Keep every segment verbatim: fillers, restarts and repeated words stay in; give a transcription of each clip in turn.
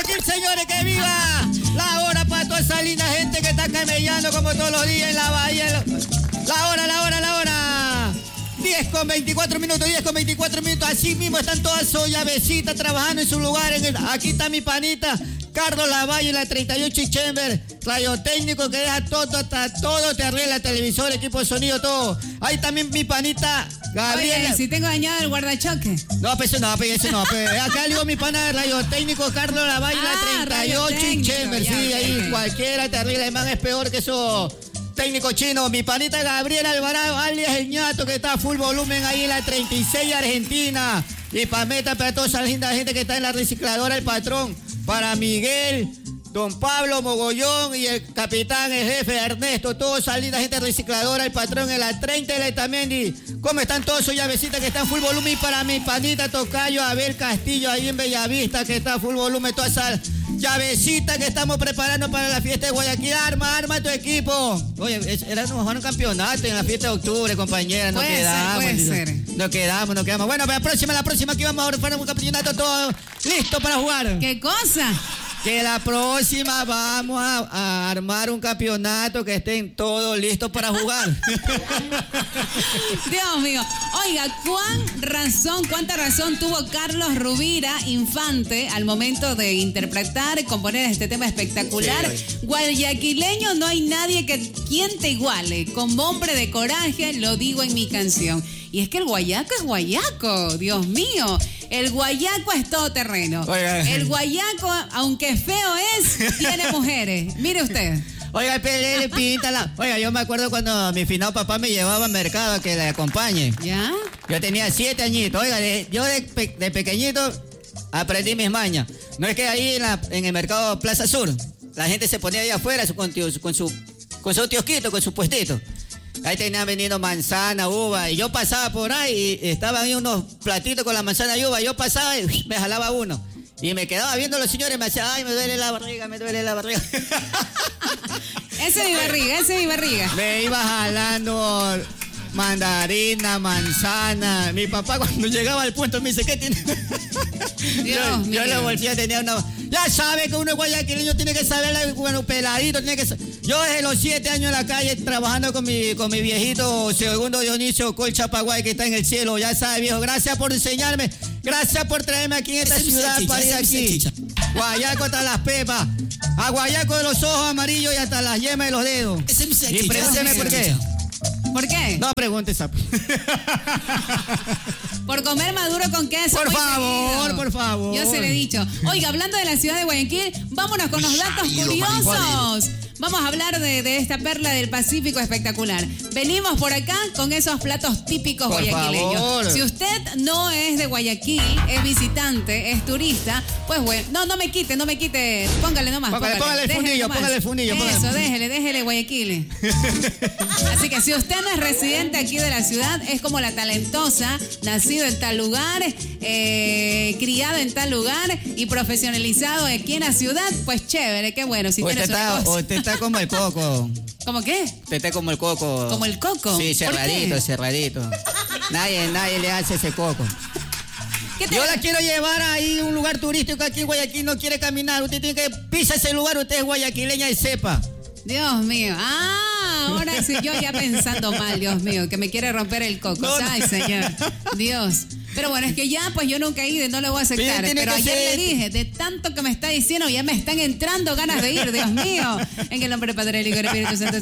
Guayaquil, señores, que viva la hora para toda esa linda gente que está camellando como todos los días en la bahía. La hora, la hora, la hora. diez con veinticuatro minutos, diez con veinticuatro minutos. Así mismo están todas sus llavecitas trabajando en su lugar. En el, aquí está mi panita, Carlos Lavalle, la treinta y ocho y Chamber, radio técnico que deja todo, hasta todo, te arregla televisor, equipo de sonido, todo. Ahí también mi panita, Gabriel. Oye, si tengo dañado el guardachoque. No, pues eso no, pues eso no. Pues, acá digo mi pana de radio técnico, Carlos Lavalle, Ah, la treinta y ocho y Chamber. Sí, ya, ahí ya. cualquiera te arregla, el man es peor que eso. Técnico chino, mi panita Gabriel Alvarado, alias el ñato, que está a full volumen ahí en la treinta y seis Argentina. Y para meta para toda esa linda gente que está en la recicladora, el patrón. Para Miguel, don Pablo Mogollón y el capitán, el jefe Ernesto, toda esa linda gente recicladora, el patrón en la treinta y la Tamendi. ¿Cómo están todos esos llavecitas que están full volumen? Y para mi panita Tocayo, Abel Castillo, ahí en Bellavista, que está full volumen, toda esa llavecita que estamos preparando para la fiesta de Guayaquil. Arma, arma tu equipo. Oye, es- era nos jugar un campeonato en la fiesta de octubre, compañera. Nos Puede ser, quedamos. puede ser. Nos quedamos, nos quedamos. Bueno, para la próxima, la próxima que vamos a formar un campeonato todo listo para jugar. ¿Qué cosa? Que la próxima vamos a, a armar un campeonato que estén todos listos para jugar. Dios mío. Oiga, ¿cuán razón, cuánta razón tuvo Carlos Rubira Infante al momento de interpretar y componer este tema espectacular? Sí. Guayaquileño, no hay nadie que quien te iguale. Como hombre de coraje, lo digo en mi canción. Y es que el guayaco es guayaco, Dios mío. El guayaco es todoterreno. Oiga. El guayaco, aunque feo es, tiene mujeres. Mire usted. Oiga, el Pelé le pinta la... Oiga, yo me acuerdo cuando mi finado papá me llevaba al mercado a que le acompañe. ¿Ya? Yo tenía siete añitos. Oiga, de- yo de, pe- de pequeñito aprendí mis mañas. No es que ahí en, la- en el mercado Plaza Sur, la gente se ponía ahí afuera su- con, tio- con su con su kiosquito, con su puestito. Ahí tenían vendiendo manzana, uva, y yo pasaba por ahí y estaban ahí unos platitos con la manzana y uva. Yo pasaba y me jalaba uno. Y me quedaba viendo a los señores y me decía, ay, me duele la barriga, me duele la barriga. Esa es mi barriga, esa es mi barriga. Me iba jalando mandarina, manzana. Mi papá cuando llegaba al punto me dice, ¿qué tiene? Dios yo, mío. yo en la bolsilla tenía una... Ya sabe que uno es guayaquileño, tiene que saber, bueno, peladito, tiene que sa- Yo desde los siete años en la calle trabajando con mi, con mi viejito segundo Dionisio Colcha Paguay, que está en el cielo. Ya sabe, viejo, gracias por enseñarme. Gracias por traerme aquí en esta Ese es mi ciudad salchicha, para ir ese es mi aquí. salchicha. Guayaco hasta las pepas. A guayaco de los ojos amarillos y hasta las yemas de los dedos. Ese es mi Y salchicha, pregúnteme ese es por mi qué. salchicha. ¿Por qué? No preguntes, sapo. Por comer maduro con queso. Por muy favor, seguido. por favor. Yo se le he dicho. Oiga, hablando de la ciudad de Guayaquil, vámonos con los datos Y los curiosos. marihuaneros. Vamos a hablar de, de esta perla del Pacífico espectacular. Venimos por acá con esos platos típicos Por guayaquileños. favor. Si usted no es de Guayaquil, es visitante, es turista, pues bueno, no, no me quite, no me quite. Póngale nomás. Póngale, póngale el déjele fundillo, nomás. póngale el fundillo, póngale. Eso, déjele, déjele Guayaquil. Así que si usted no es residente aquí de la ciudad, es como la talentosa, nacido en tal lugar, eh, criado en tal lugar y profesionalizado aquí en la ciudad, pues chévere, qué bueno. Si O tiene usted, su está, negocio. o usted está como el coco. ¿Cómo qué? Usted está como el coco. ¿Como el coco? Sí, ¿Por cerradito, qué? cerradito. Nadie, nadie le hace ese coco. ¿Qué te- Yo la quiero llevar ahí a un lugar turístico aquí en Guayaquil, no quiere caminar. Usted tiene que pisar ese lugar, usted es guayaquileña y sepa. Dios mío. Ah, ahora sí, yo ya pensando mal, Dios mío, que me quiere romper el coco. No, no. Ay, señor. Dios. Pero bueno, es que ya, pues yo nunca he ido y no le voy a aceptar. Sí, tiene Pero que ayer ser- le dije, de tanto que me está diciendo, ya me están entrando ganas de ir, Dios mío. En el nombre del Padre, del Hijo y del Espíritu Santo.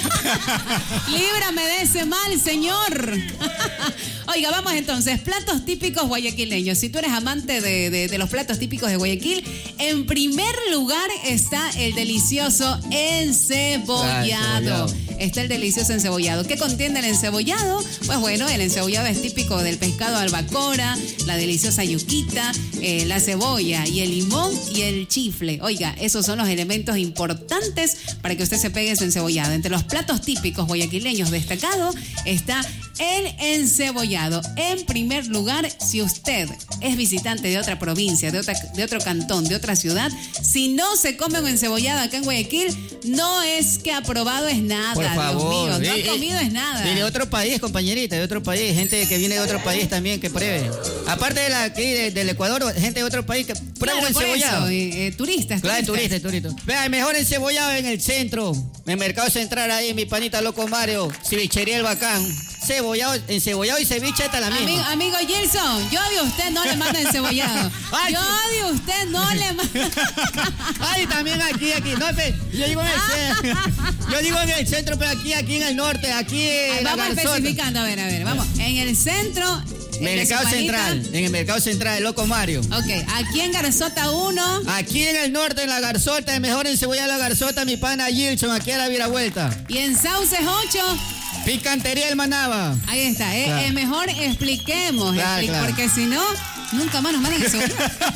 Líbrame de ese mal, Señor. Oiga, vamos entonces, platos típicos guayaquileños. Si tú eres amante de, de- de los platos típicos de Guayaquil, en primer lugar está el delicioso encebollado. Claro, Está el delicioso encebollado. ¿Qué contiene el encebollado? Pues bueno, el encebollado es típico del pescado albacora, la deliciosa yuquita, eh, la cebolla y el limón y el chifle. Oiga, esos son los elementos importantes para que usted se pegue su encebollado. Entre los platos típicos guayaquileños destacados está el encebollado. En primer lugar, si usted es visitante de otra provincia, de, otra, de otro cantón, de otra ciudad, si no se come un encebollado acá en Guayaquil, no es que aprobado es nada, Por favor. Dios mío. No Y- ha y- comido es nada. Y de otro país, compañerita, de otro país. Gente que viene de otro país también, que pruebe. Aparte de la aquí de- del Ecuador, gente de otro país que prueben Claro, el por cebollado. eso, eh, eh, turistas, Claro, turistas. turistas, turistas. Vea, el mejor encebollado en el centro, en el Mercado Central, ahí, mi panita loco Mario, cevichería el bacán. Cebollado, encebollado y ceviche hasta la misma. Amigo, amigo Gilson, yo de usted no le mando encebollado. Ay, Yo de usted no le mando. Ay, también aquí, aquí. No, pe- yo digo en el centro. Yo digo en el centro, pero aquí, aquí en el norte, aquí en la Vamos Garzona. especificando, a ver, a ver, vamos. En el centro. en Mercado de su Central, panita. en el Mercado Central, el loco Mario. Ok, aquí en Garzota uno. Aquí en el norte, en la Garzota, el mejor encebollado de la Garzota, mi pana Gilson, aquí a la viravuelta. Y en Sauces ocho. Picantería el Manaba. Ahí está, ¿eh? Claro. Es mejor expliquemos, Claro, expli- claro. porque si no, nunca más nos mandan eso.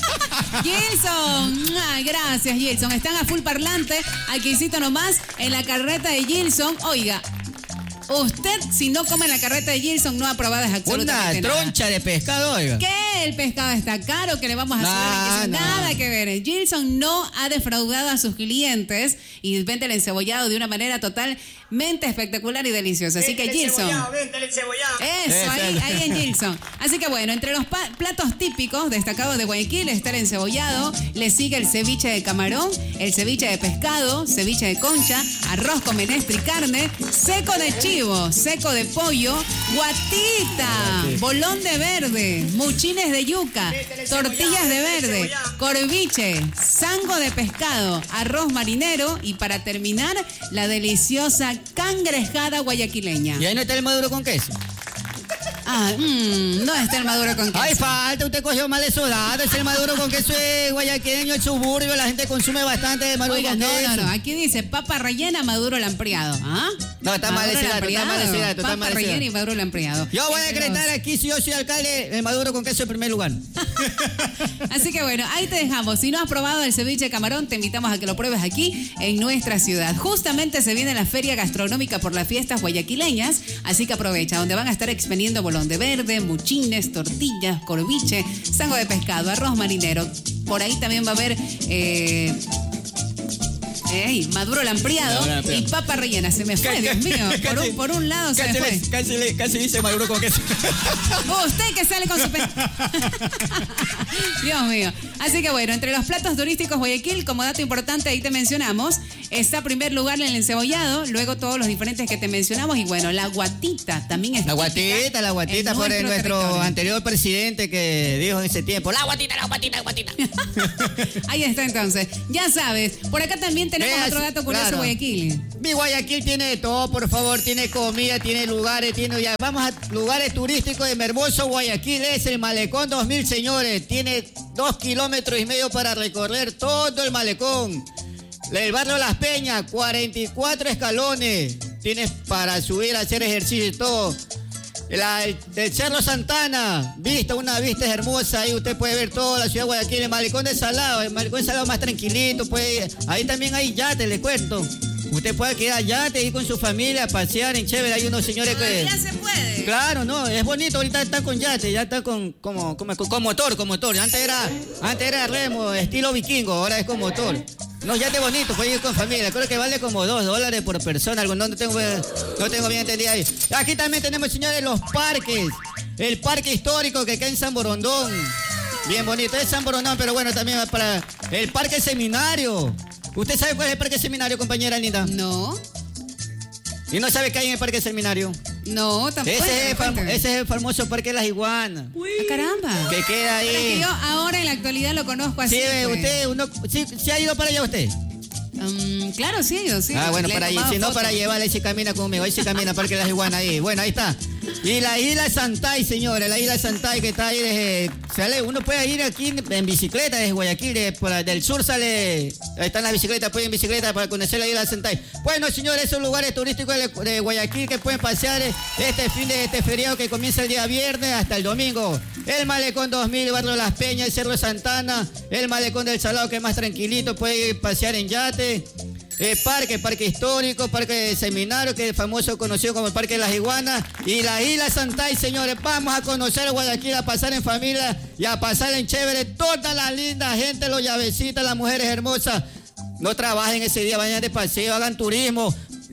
Gilson, ¡mua! Gracias Gilson, están a full parlante, aquícito nomás, en la carreta de Gilson. Oiga, usted si no come en la carreta de Gilson no ha probado Una absolutamente nada. troncha de pescado, oiga. Que el pescado está caro, que le vamos a subir Nah, aquí, nah. nada que ver. Gilson no ha defraudado a sus clientes y vende el encebollado de una manera totalmente espectacular y deliciosa. Así que Gilson. Eso, ahí, ahí en Gilson. Así que bueno, entre los pa- platos típicos destacados de Guayaquil está el encebollado, le sigue el ceviche de camarón, el ceviche de pescado, ceviche de concha, arroz con menestra y carne, seco de chivo, seco de pollo, guatita, bolón de verde, muchines de yuca, tortillas de verde, corviche, sango de pescado, arroz marinero y para terminar, la deliciosa cangrejada guayaquileña. Y ahí no está el maduro con queso. Ah, mmm, no está el maduro con queso. Ay, falta, usted cogió mal esos datos. Es el maduro con queso es guayaqueño, el suburbio, la gente consume bastante de maduro Oiga, con no, queso. no, no, aquí dice papa rellena, maduro lampreado. ¿Ah? No, está mal Maduro ese dato, está lampreado. mal ese dato, está Papa mal ese rellena dato. y maduro lampreado. Yo voy a Entre decretar los- aquí, si yo soy alcalde, el maduro con queso en primer lugar. Así que bueno, ahí te dejamos. Si no has probado el ceviche de camarón, te invitamos a que lo pruebes aquí en nuestra ciudad. Justamente se viene la feria gastronómica por las fiestas guayaquileñas, así que aprovecha, donde van a estar expendiendo bolón de verde, muchines, tortillas, corviche, sango de pescado, arroz marinero. Por ahí también va a haber... Eh, Ey, maduro lampreado Maduro lampreado. y papa rellena. Se me fue, Dios mío. Por un, por un lado se me Casi, fue. le- casi, le- casi dice maduro con queso. Usted que sale con su pe... Dios mío. Así que bueno, entre los platos turísticos Guayaquil, como dato importante, ahí te mencionamos, está en primer lugar el encebollado, luego todos los diferentes que te mencionamos y bueno, la guatita también es La típica guatita, la guatita en por el- nuestro territorio. anterior presidente que dijo en ese tiempo, la guatita, la guatita, la guatita. Ahí está entonces. Ya sabes, por acá también tenemos Veas, otro dato curioso claro. Guayaquil. Mi Guayaquil tiene de todo, por favor, tiene comida, tiene lugares, tiene ya. Vamos a lugares turísticos de mi hermoso Guayaquil, es el Malecón dos mil, señores. Tiene dos kilómetros y medio para recorrer todo el malecón. El barrio Las Peñas, cuarenta y cuatro escalones. Tienes para subir, hacer ejercicio y todo. La, el, el Cerro Santana, vista, una vista hermosa, ahí usted puede ver toda la ciudad de Guayaquil, el Malecón de Salado, el Malecón de Salado más tranquilito, pues, ahí también hay yates, le cuento. Usted puede quedar yate ir con su familia, a pasear en chévere, hay unos señores que... se puede. Claro, no, es bonito, ahorita está con yate, ya está con, como, como- con, con motor, con motor. Antes era, antes era remo, estilo vikingo, ahora es con motor. No, yate bonito, puede ir con familia. Creo que vale como dos dólares por persona. Algo, no, no tengo, no tengo bien entendido ahí. Aquí también tenemos, señores, los parques. El parque histórico que queda en San Borondón. Bien bonito, es San Borondón, pero bueno, también para el parque seminario. ¿Usted sabe cuál es el parque seminario, compañera linda? No, ¿Y no sabe qué hay en el parque seminario? no, tampoco. Ese es, el fam- Cuéntame. ese es el famoso parque de las iguanas. Ah, caramba. Que queda Pero es que ahí. yo ahora en la actualidad lo conozco así. Sí, ve, pues. usted, uno, sí, sí ha ido para allá usted. Mm, claro, sí, yo sí. Ah, bueno, Le he para allí, tomado si no, fotos. para llevarla, ahí se camina conmigo, ahí se camina, Parque de las Iguanas, ahí. Bueno, ahí está. Y la isla Santay, señores, la isla Santay que está ahí desde... Sale, uno puede ir aquí en bicicleta desde Guayaquil, de- por la- del sur sale... Ahí están las bicicletas, pueden ir en bicicleta para conocer la isla Santay. Bueno, señores, esos lugares turísticos de, de Guayaquil que pueden pasear este fin de este feriado que comienza el día viernes hasta el domingo. El Malecón dos mil, Barrio Las Peñas, el Cerro Santana, el Malecón del Salado que es más tranquilito, puede ir pasear en yate. El parque, parque histórico, parque de seminario, que es famoso, conocido como el Parque de las Iguanas, y la isla Santay, señores. Vamos a conocer Guayaquil, a pasar en familia y a pasar en chévere. Toda la linda gente, los llavecitas, las mujeres hermosas. No trabajen ese día, vayan de paseo, hagan turismo.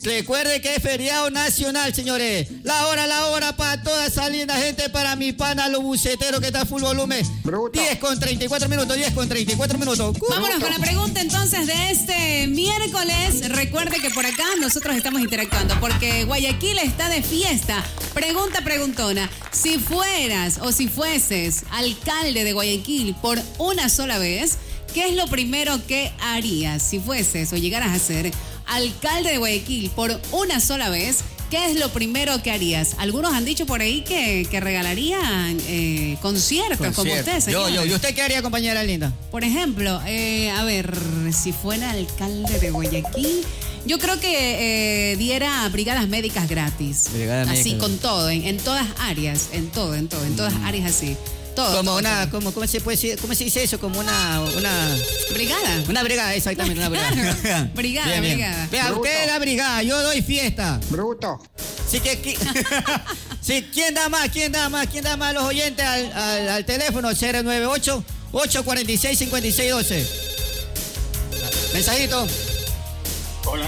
Recuerde que es feriado nacional, señores. La hora, la hora para toda esa linda gente, para mi pana los buceteros que está full volumen. Bruto. diez con treinta y cuatro minutos, diez con treinta y cuatro minutos. Vámonos con la pregunta entonces de este miércoles. Recuerde que por acá nosotros estamos interactuando porque Guayaquil está de fiesta. Pregunta preguntona. Si fueras o si fueses alcalde de Guayaquil por una sola vez, ¿qué es lo primero que harías? Si fueses o llegaras a ser alcalde de Guayaquil por una sola vez, ¿qué es lo primero que harías? Algunos han dicho por ahí que, que regalarían eh, conciertos, Concierto. como usted, señor. Yo, yo. ¿Y usted qué haría, compañera linda? Por ejemplo, eh, a ver, si fuera alcalde de Guayaquil, yo creo que eh, diera brigadas médicas gratis. Brigadas así, médicas. con todo, en, en todas áreas, en todo, en todo, en todas áreas así. Todo, Como todo, una, todo. como, ¿cómo se puede decir? ¿Cómo se dice eso? Como una, una, Brigada. una brigada, exactamente, una brigada. Claro. Brigada, Bien, bien. brigada. Vea, Bruto. usted es la brigada, yo doy fiesta. Bruto. Así que, qui- sí, ¿quién da más? ¿Quién da más? ¿Quién da más a los oyentes al, al, al teléfono cero nueve ocho, ocho cuatro seis, cinco seis uno dos? Mensajito. Hola.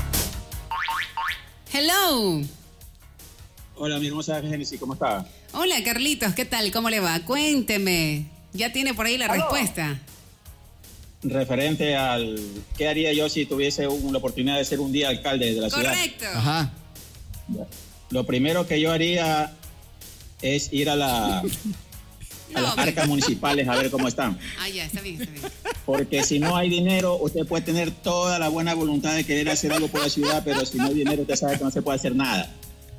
Hello. Hola, mi hermosa Génesis, ¿cómo está? Hola, Carlitos, ¿qué tal? ¿Cómo le va? Cuénteme. Ya tiene por ahí la ¿Aló? respuesta. Referente al qué haría yo si tuviese un- la oportunidad de ser un día alcalde de la ciudad. Correcto. Ajá. Lo primero que yo haría es ir a, la, a No, las pero- arcas municipales a ver cómo están. Ah, ya, está bien, está bien. Porque si no hay dinero, usted puede tener toda la buena voluntad de querer hacer algo por la ciudad, pero si no hay dinero, usted sabe que no se puede hacer nada.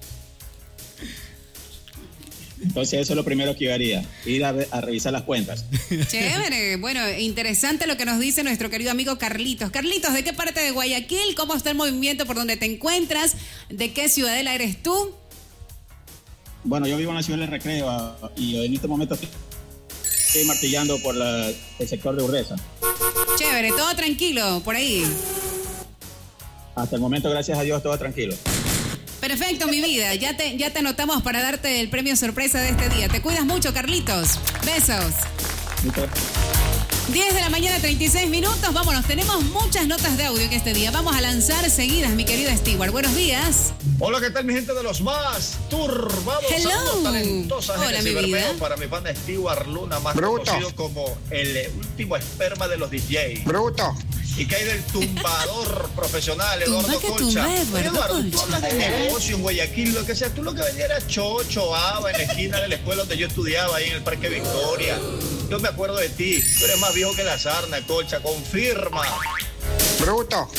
Entonces eso es lo primero que yo haría, ir a, ver- a revisar las cuentas. Chévere. Bueno, interesante lo que nos dice nuestro querido amigo Carlitos. Carlitos, ¿de qué parte de Guayaquil? ¿Cómo está el movimiento por donde te encuentras? ¿De qué ciudadela eres tú? Bueno, yo vivo en la ciudad de Recreo ah, y en este momento estoy, estoy martillando por la- el sector de Urdesa. Chévere, todo tranquilo por ahí. Hasta el momento, gracias a Dios, todo tranquilo. Perfecto, mi vida. Ya te, ya te anotamos para darte el premio sorpresa de este día. Te cuidas mucho, Carlitos. Besos. Muchas- diez de la mañana, treinta y seis minutos. Vámonos, tenemos muchas notas de audio en este día. Vamos a lanzar seguidas, mi querido Stewart. Buenos días. Hola, ¿qué tal mi gente de los más turbados? Hello. Saludos talentosas, Hola, Génesis mi Bermeo, vida. para mi pana Stewart Luna, más Bruto. conocido como el eh, último esperma de los D J. Bruto. Y que hay del tumbador profesional, Eduardo Tumba que Colcha. tumba, Oye, Eduardo Eduardo, tú Colcha. hablas de negocio en Guayaquil, lo que sea. Tú lo que vendías era chocho, aba, en la esquina de la escuela donde yo estudiaba, ahí en el Parque Victoria. Yo me acuerdo de ti. Tú eres más viejo que la sarna, Colcha. Confirma. Bruto.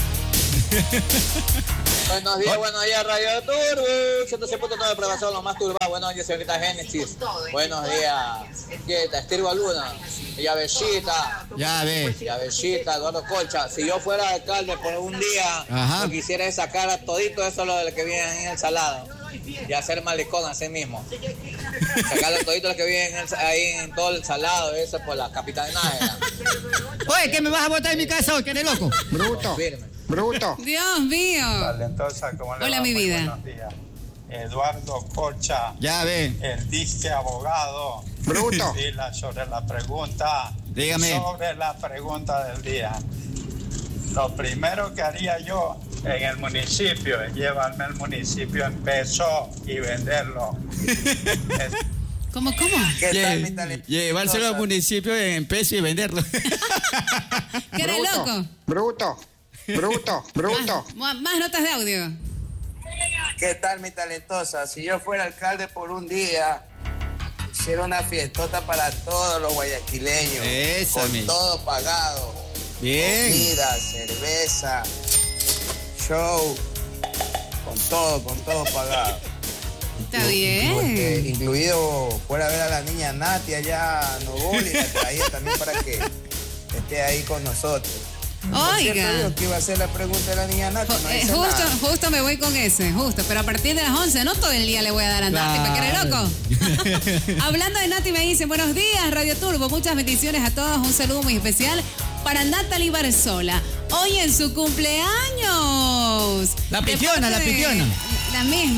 Buenos días, buenos días, Radio Turbo. ciento seis punto nueve de programación, lo más turbado. Buenos días, señorita Génesis. Buenos días, Quieta, Estirba Luna, Llavecita, Ya ve. Llavecita, Eduardo Colcha. Si yo fuera alcalde por un día, Ajá. lo que quisiera es sacar a todito eso lo del que viene ahí en el salado y hacer malecón a sí mismo. Sacar a todito lo que viene en el- ahí en todo el salado, eso por la capitanía. Oye, ¿qué me vas a botar en mi casa hoy? ¿Qué eres loco? Bruto. Firme. Bruto. Dios mío. Talentosa, ¿cómo le Hola, va? mi Muy vida. Buenos días. Eduardo Colcha, Ya ve. el disque abogado. Bruto. Dila sobre la pregunta. Dígame. Sobre la pregunta del día. Lo primero que haría yo en el municipio es llevarme al municipio en peso y venderlo. Es- ¿Cómo, cómo? ¿Qué tal, mi Lle- talento? Llevárselo al municipio en peso y venderlo. ¿Que eres Bruto. loco? Bruto. Bruto. Bruto. Más, más notas de audio. ¿Qué tal, mi talentosa? Si yo fuera alcalde por un día, hiciera una fiestota para todos los guayaquileños. Eso, con mi. todo pagado. Bien. Comida, cerveza, show, con todo, con todo pagado. Está Porque bien. incluido fuera a ver a la niña Nati allá a Novoli, la traía también para que esté ahí con nosotros. Por cierto, Oiga. digo que iba a hacer la pregunta de la niña Nati, no Eh, hice justo, nada. justo me voy con ese, justo. Pero a partir de las once, no todo el día le voy a dar a Nati, ¿para que eres loco? Hablando de Nati, me dicen, buenos días, Radio Turbo. Muchas bendiciones a todos. Un saludo muy especial para Natalie Barzola. Hoy en su cumpleaños. La De pifiona, parte la de- pifiona. La misma.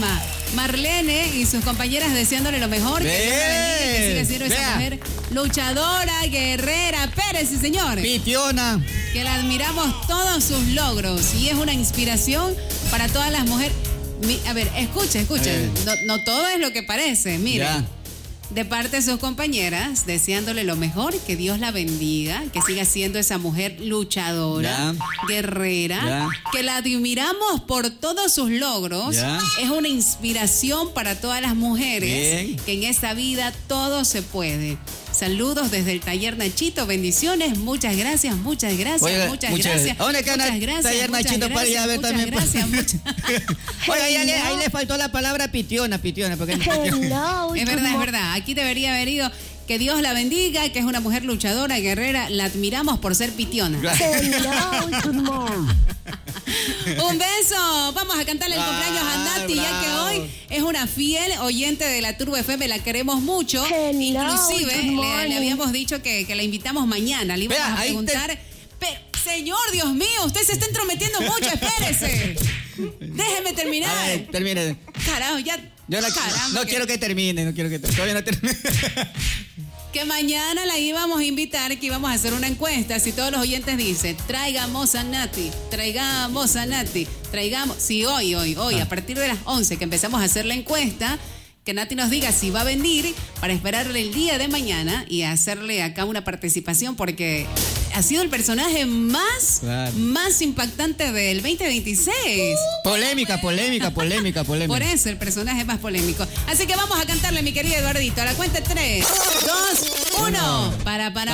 Marlene y sus compañeras deseándole lo mejor. Que Dios la bendiga, que siga siendo esa Vea. mujer luchadora, guerrera. Pérez, sí, señor. Pitiona. Que la admiramos todos sus logros y es una inspiración para todas las mujeres. Mi- a ver, escuchen, escuchen. No, no todo es lo que parece. Miren. Ya. De parte de sus compañeras, deseándole lo mejor, que Dios la bendiga, que siga siendo esa mujer luchadora, Ya. guerrera, Ya. que la admiramos por todos sus logros. Ya. Es una inspiración para todas las mujeres, Bien. que en esta vida todo se puede. Saludos desde el taller Nachito, bendiciones, muchas gracias, muchas gracias, Oiga, muchas, muchas- gracias. ¿dónde queda muchas el gracias, taller muchas Nachito para ir a ver gracias, también? muchas gracias, muchas- Oiga, ahí, le- ahí le faltó la palabra pitiona, pitiona. Porque Hello, Es verdad, es verdad. Aquí debería haber ido. Que Dios la bendiga, que es una mujer luchadora, guerrera. La admiramos por ser pitiona. hello, good morning. Un beso. Vamos a cantarle el cumpleaños a Nati, ya que bravo. hoy es una fiel oyente de la Turbo F M. La queremos mucho. Hello, Inclusive good le, morning. le habíamos dicho que, que la invitamos mañana. Le íbamos Vea, a ahí te- preguntar. Pero, señor, Dios mío, usted se está entrometiendo mucho. Espérese. Déjeme terminar. A ver, termine. Carajo, ya. Yo la- Caramba, no que- quiero que termine, no quiero que termine. Todavía no termine. Que mañana la íbamos a invitar, que íbamos a hacer una encuesta. Si todos los oyentes dicen, traigamos a Nati, traigamos a Nati, traigamos. Sí, hoy, hoy, hoy, Ah. a partir de las once que empezamos a hacer la encuesta, que Nati nos diga si va a venir para esperarle el día de mañana y hacerle acá una participación, porque ha sido el personaje más, Claro. más impactante del veinte veintiséis. Polémica, polémica, polémica, polémica. Por eso el personaje más polémico. Así que vamos a cantarle, mi querido Eduardito, a la cuenta tres, dos, uno. Para, para.